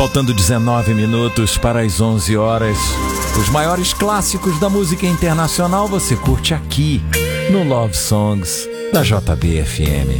Faltando 19 minutos para as 11 horas. Os maiores clássicos da música internacional você curte aqui no Love Songs da JB FM.